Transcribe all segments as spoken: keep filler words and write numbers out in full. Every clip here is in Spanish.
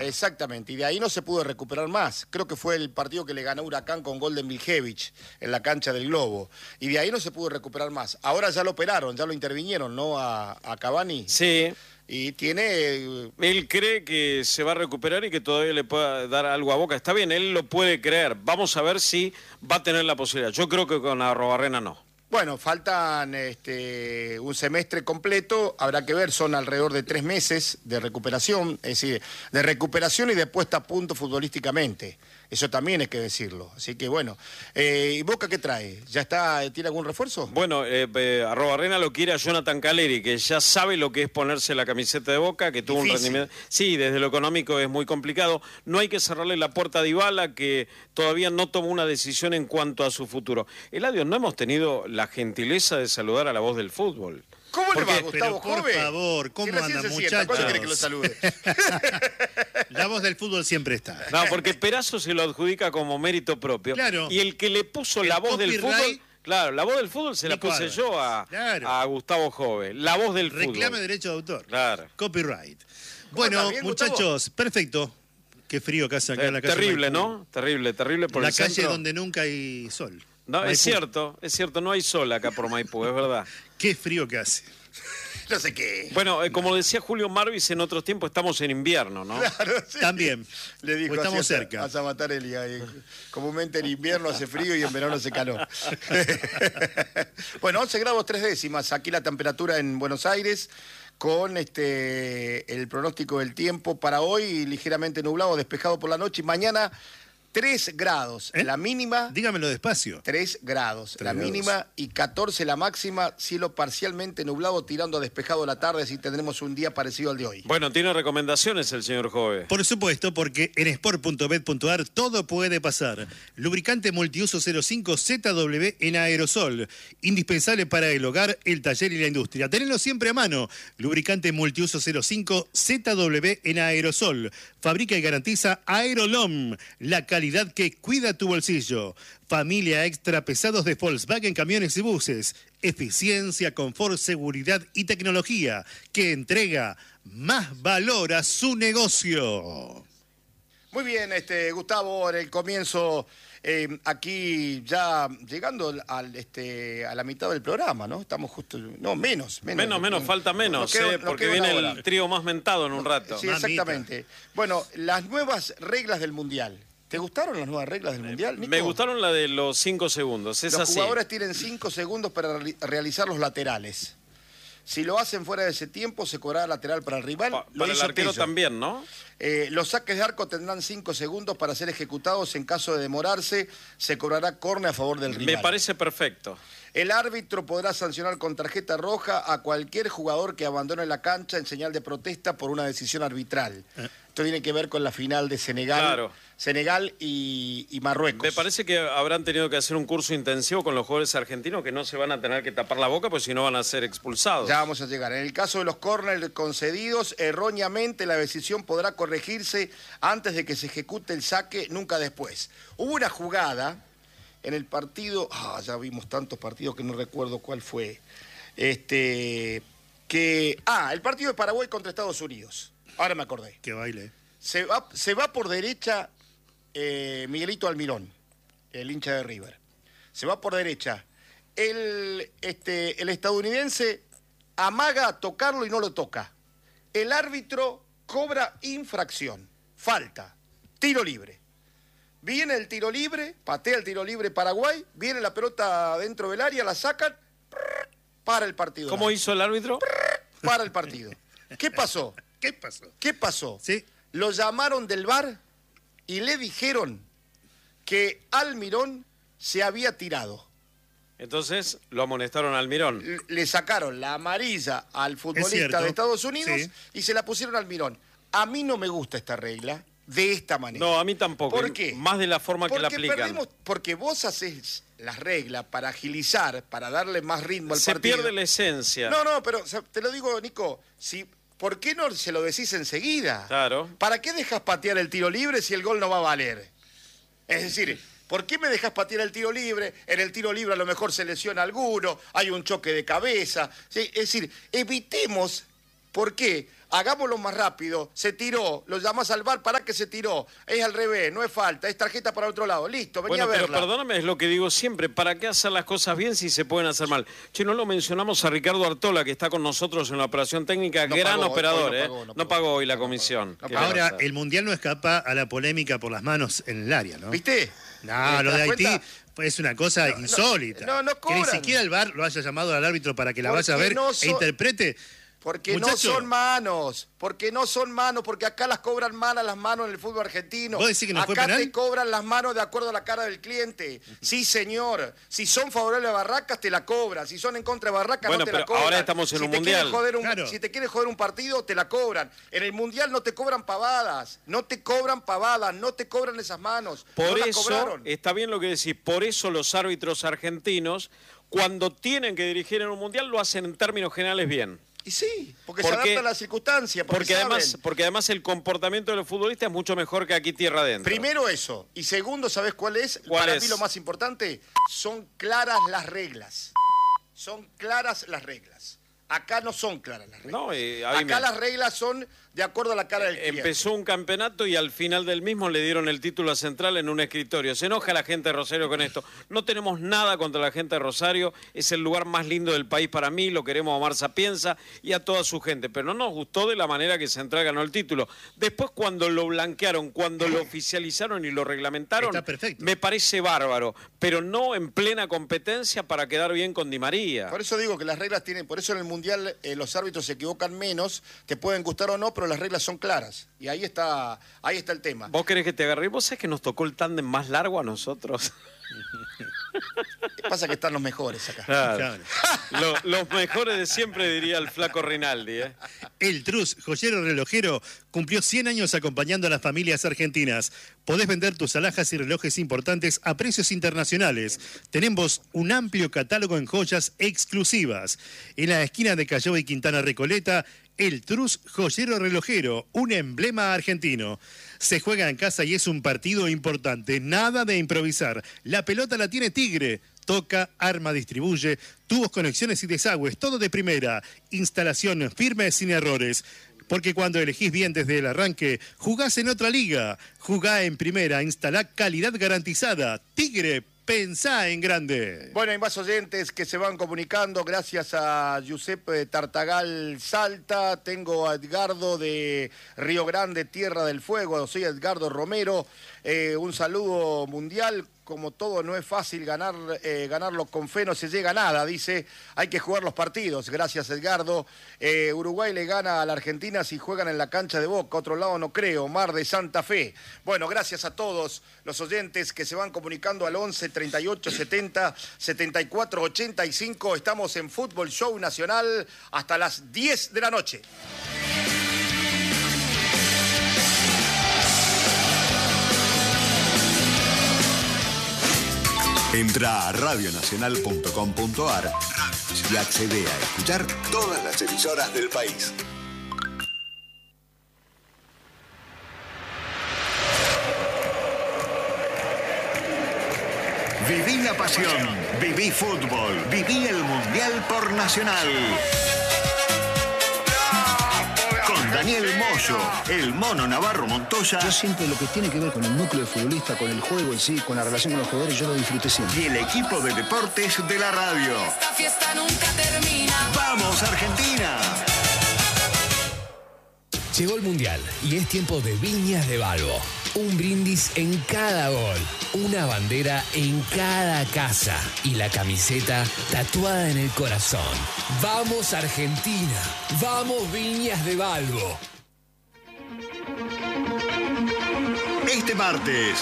Exactamente, y de ahí no se pudo recuperar más. Creo que fue el partido que le ganó Huracán con gol de Miljevich en la cancha del Globo. Y de ahí no se pudo recuperar más. Ahora ya lo operaron, ya lo intervinieron, ¿no? A, a Cavani. Sí. Y tiene... Él cree que se va a recuperar y que todavía le pueda dar algo a Boca. Está bien, él lo puede creer. Vamos a ver si va a tener la posibilidad. Yo creo que con Arrobarrena no. Bueno, faltan este, un semestre completo, habrá que ver, son alrededor de tres meses de recuperación, es decir, de recuperación y de puesta a punto futbolísticamente. Eso también hay que decirlo. Así que bueno, eh, ¿y Boca qué trae? ¿Ya está, tiene algún refuerzo? Bueno, eh, eh, Arrobarrena lo quiere a Jonathan Caleri, que ya sabe lo que es ponerse la camiseta de Boca, que tuvo Difícil. un rendimiento... Sí, desde lo económico es muy complicado. No hay que cerrarle la puerta a Dybala, que todavía no tomó una decisión en cuanto a su futuro. Eladio, no hemos tenido la gentileza de saludar a la voz del fútbol. ¿Cómo le va, Porque- Gustavo pero, por Jove? favor, ¿cómo Si recién anda, se sienta, ¿cuándo muchachos? quiere que lo salude? La voz del fútbol siempre está. No, porque Perazo se lo adjudica como mérito propio. Claro. Y el que le puso El la voz del copyright- fútbol... Claro, la voz del fútbol se la Nico puse Álvarez. yo a, Claro. a Gustavo Jove. La voz del fútbol. Reclame derecho de autor. Claro. Copyright. ¿Cómo Bueno, anda? ¿Bien, Gustavo? muchachos, perfecto. Qué frío que hace acá en la Eh, calle. terrible, Maipú. ¿no? Terrible, terrible por La el calle centro. donde nunca hay sol. No, es Maipú. cierto, es cierto, no hay sol acá por Maipú, es verdad. Qué frío que hace. No sé qué. Bueno, eh, como decía Julio Marvis, en otros tiempos estamos en invierno, ¿no? Claro, sí. También. Le dijo Pues estamos así a- cerca. a Zamatarelli. ahí. Comúnmente en invierno hace frío y en verano hace calor. Bueno, once grados tres décimas. Aquí la temperatura en Buenos Aires con este el pronóstico del tiempo para hoy, ligeramente nublado, despejado por la noche y mañana tres grados. ¿Eh? La mínima... Dígamelo despacio. tres grados, Tres la grados. mínima y catorce la máxima, cielo parcialmente nublado tirando a despejado la tarde, así tendremos un día parecido al de hoy. Bueno, tiene recomendaciones el señor Jove. Por supuesto, porque en sport punto bet punto ar todo puede pasar. Lubricante multiuso cero cinco Z W en aerosol. Indispensable para el hogar, el taller y la industria. Tenelo siempre a mano. Lubricante multiuso cero cinco Z W en aerosol. Fabrica y garantiza Aerolom. La calidad que cuida tu bolsillo. Familia extra pesados de Volkswagen Camiones y Buses. Eficiencia, confort, seguridad y tecnología que entrega más valor a su negocio. Muy bien, este Gustavo, en el comienzo, eh, aquí ya llegando al, este, a la mitad del programa, ¿no? Estamos justo, no, menos. Menos, Menos, menos, falta menos, Nos queda- eh, nos porque queda una viene hora. el trío más mentado en un rato. Sí, Mamita. exactamente. Bueno, las nuevas reglas del Mundial. ¿Te gustaron las nuevas reglas del Mundial, Nico? Me gustaron la de los cinco segundos, es Los así. jugadores tienen cinco segundos para reali- realizar los laterales. Si lo hacen fuera de ese tiempo, se cobrará lateral para el rival. Pa- Lo para el hizo arquero Tello. también, ¿no? Eh, los saques de arco tendrán cinco segundos para ser ejecutados. En caso de demorarse, se cobrará córner a favor del rival. Me parece perfecto. El árbitro podrá sancionar con tarjeta roja a cualquier jugador que abandone la cancha en señal de protesta por una decisión arbitral. Esto tiene que ver con la final de Senegal, Claro. Senegal y, y Marruecos. Me parece que habrán tenido que hacer un curso intensivo con los jugadores argentinos que no se van a tener que tapar la boca, pues si no van a ser expulsados. Ya vamos a llegar. En el caso de los córneres concedidos, erróneamente la decisión podrá corregirse antes de que se ejecute el saque, nunca después. Hubo una jugada en el partido, ah, ya vimos tantos partidos que no recuerdo cuál fue, este, que, ah, el partido de Paraguay contra Estados Unidos. Ahora me acordé. Que baile. Se va, se va por derecha eh, Miguelito Almirón, el hincha de River. Se va por derecha. El, este, el estadounidense amaga a tocarlo y no lo toca. El árbitro cobra infracción, falta, tiro libre. Viene el tiro libre, patea el tiro libre Paraguay, viene la pelota dentro del área, la sacan, para el partido. ¿Cómo hizo el árbitro? Para el partido. ¿Qué pasó? ¿Qué pasó? ¿Qué pasó? Sí. Lo llamaron del V A R y le dijeron que Almirón se había tirado. Entonces lo amonestaron al Mirón. L- Le sacaron la amarilla al Es futbolista cierto. de Estados Unidos Sí. y se la pusieron al Almirón. A mí no me gusta esta regla de esta manera. No, a mí tampoco. ¿Por qué? Más de la forma que la Porque aplican. perdemos, porque vos haces las reglas para agilizar, para darle más ritmo al Se partido. pierde la esencia. No, no, pero o sea, te lo digo, Nico, si, ¿por qué no se lo decís enseguida? Claro. ¿Para qué dejas patear el tiro libre si el gol no va a valer? Es decir, ¿por qué me dejas patear el tiro libre? En el tiro libre a lo mejor se lesiona alguno, hay un choque de cabeza. ¿Sí? Es decir, evitemos ¿Por qué? Hagámoslo más rápido. Se tiró, lo llamás al V A R, para que se tiró. Es al revés, no es falta, es tarjeta para otro lado. Listo, vení bueno, a verla. Pero perdóname, es lo que digo siempre. ¿Para qué hacer las cosas bien si se pueden hacer mal? Che, no lo mencionamos a Ricardo Artola, que está con nosotros en la operación técnica. No gran pagó, operador, ¿eh? No pagó, no no pagó hoy la comisión. No pagó. Ahora, el Mundial no escapa a la polémica por las manos en el área, ¿no? ¿Viste? No, lo de Haití es una cosa no, insólita. No, no, no que ni siquiera el V A R lo haya llamado al árbitro para que la vaya a ver no so... e interprete. Porque Muchacho, no son manos, porque no son manos, porque acá las cobran malas las manos en el fútbol argentino. ¿Vos decís que no acá fue penal? Te cobran las manos de acuerdo a la cara del cliente. Sí, señor. Si son favorables a Barracas, te la cobran. Si son en contra de Barracas, bueno, no te pero la cobran. Ahora estamos en si un te mundial. Joder un, claro. Si te quieren joder un partido, te la cobran. En el mundial no te cobran pavadas, no te cobran pavadas, no te cobran esas manos. Por no eso, está bien lo que decís, por eso los árbitros argentinos, cuando tienen que dirigir en un mundial, lo hacen en términos generales bien. Y sí, porque, porque se adapta a las circunstancias. Porque, porque, además, porque además el comportamiento de los futbolistas es mucho mejor que aquí tierra adentro. Primero eso. Y segundo, ¿sabes cuál es? ¿Cuál Para es? mí lo más importante, son claras las reglas. Son claras las reglas. Acá no son claras las reglas. No, eh, Acá me... las reglas son de acuerdo a la cara del cliente. Empezó un campeonato y al final del mismo le dieron el título a Central en un escritorio. Se enoja la gente de Rosario con esto. No tenemos nada contra la gente de Rosario. Es el lugar más lindo del país para mí. Lo queremos a Omar Sapienza y a toda su gente. Pero no nos gustó de la manera que Central ganó el título. Después, cuando lo blanquearon, cuando lo oficializaron y lo reglamentaron, está perfecto. Me parece bárbaro. Pero no en plena competencia para quedar bien con Di María. Por eso digo que las reglas tienen... Por eso en el Mundial eh, los árbitros se equivocan menos. Te pueden gustar o no, pero las reglas son claras. Y ahí está, ahí está el tema. ¿Vos querés que te agarre? ¿Vos sabés que nos tocó el tándem más largo a nosotros? Pasa que están los mejores acá. Claro. Lo, los mejores de siempre, diría el flaco Rinaldi. ¿eh? El Trus, joyero relojero, cumplió cien años acompañando a las familias argentinas. Podés vender tus alhajas y relojes importantes a precios internacionales. Tenemos un amplio catálogo en joyas exclusivas. En la esquina de Callao y Quintana Recoleta, el Trus Joyero Relojero, un emblema argentino. Se juega en casa y es un partido importante. Nada de improvisar. La pelota la tiene Tigre. Toca, arma, distribuye, tubos, conexiones y desagües. Todo de primera. Instalación firme sin errores. Porque cuando elegís bien desde el arranque, jugás en otra liga. Jugá en primera, instalá calidad garantizada. Tigre, pensá en grande. Bueno, hay más oyentes que se van comunicando. Gracias a Giuseppe Tartagal Salta. Tengo a Edgardo de Río Grande, Tierra del Fuego. Soy Edgardo Romero. Eh, un saludo mundial. Como todo no es fácil ganar, eh, ganarlo con fe, no se llega a nada, dice, hay que jugar los partidos. Gracias, Edgardo. Eh, Uruguay le gana a la Argentina si juegan en la cancha de Boca, otro lado no creo, Mar de Santa Fe. Bueno, gracias a todos los oyentes que se van comunicando al once, treinta y ocho, setenta, setenta y cuatro, ochenta y cinco. Estamos en Fútbol Show Nacional hasta las diez de la noche. Entra a radio nacional punto com punto a r y accede a escuchar todas las emisoras del país. Viví la pasión, viví fútbol, viví el Mundial por Nacional. Con Daniel Moyo, el Mono Navarro Montoya. Yo siempre lo que tiene que ver con el núcleo de futbolista, con el juego en sí, con la relación con los jugadores, yo lo disfruté siempre. Y el equipo de deportes de la radio. Esta fiesta nunca termina. ¡Vamos, Argentina! Llegó el Mundial y es tiempo de Viñas de Balbo. Un brindis en cada gol, una bandera en cada casa y la camiseta tatuada en el corazón. ¡Vamos, Argentina! ¡Vamos, Viñas de Balbo! Este martes,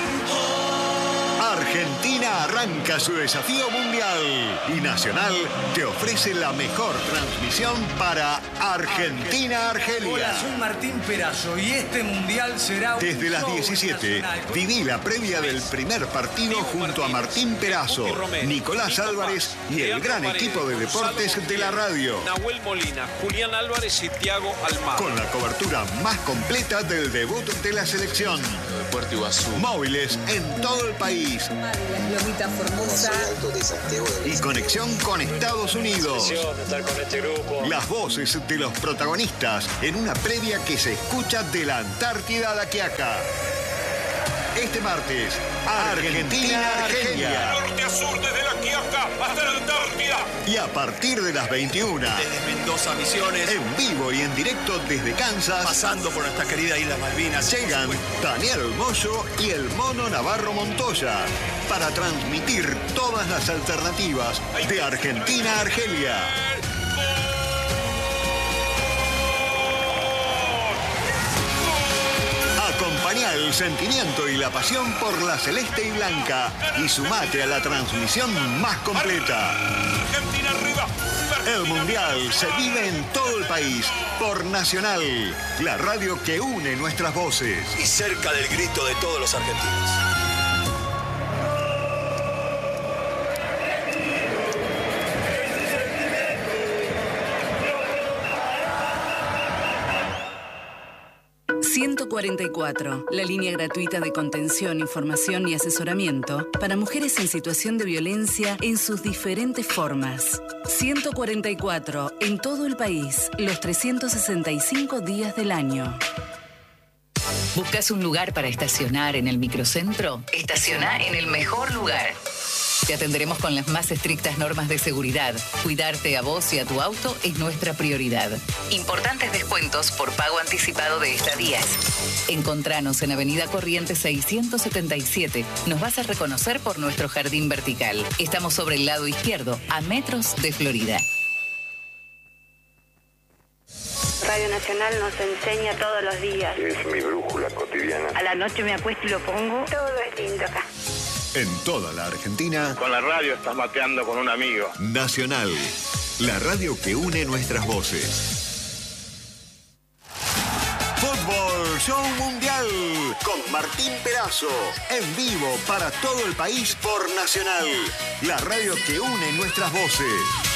Argentina arranca su desafío mundial y Nacional te ofrece la mejor transmisión para Argentina-Argelia. Hola, soy Martín Perazo y este mundial será un Desde las show diecisiete, nacional. viví la previa del primer partido junto a Martín Perazo, Nicolás Álvarez y el gran equipo de deportes de la radio. Nahuel Molina, Julián Álvarez y Tiago Almagro. Con la cobertura más completa del debut de la selección. Móviles en todo el país de las Lomitas Formosa. Y conexión con Estados Unidos. Estar con este grupo. Las voces de los protagonistas en una previa que se escucha de la Antártida a la Quiaca. Este martes, Argentina-Argelia. Norte a sur, desde la Quiaca hasta la Antártida. Y a partir de las veintiuna. Desde Mendoza, Misiones. En vivo y en directo desde Kansas. Pasando por nuestra querida Isla Malvinas. Llegan Daniel Moyo y el Mono Navarro Montoya. Para transmitir todas las alternativas de Argentina-Argelia. Acompañá el sentimiento y la pasión por la celeste y blanca y sumate a la transmisión más completa. Argentina arriba. El Mundial se vive en todo el país por Nacional, la radio que une nuestras voces. Y cerca del grito de todos los argentinos. ciento cuarenta y cuatro, la línea gratuita de contención, información y asesoramiento para mujeres en situación de violencia en sus diferentes formas. ciento cuarenta y cuatro, en todo el país, los trescientos sesenta y cinco días del año. ¿Buscas un lugar para estacionar en el microcentro? Estaciona en el mejor lugar. Te atenderemos con las más estrictas normas de seguridad. Cuidarte a vos y a tu auto es nuestra prioridad. Importantes descuentos por pago anticipado de estadías. Encontranos en Avenida Corrientes seiscientos setenta y siete. Nos vas a reconocer por nuestro jardín vertical. Estamos sobre el lado izquierdo, a metros de Florida. Radio Nacional nos enseña todos los días. Es mi brújula cotidiana. A la noche me acuesto y lo pongo. Todo es lindo acá. En toda la Argentina. Con la radio estás mateando con un amigo. Nacional, la radio que une nuestras voces. Fútbol Show Mundial con Martín Perazo. En vivo para todo el país por Nacional, la radio que une nuestras voces.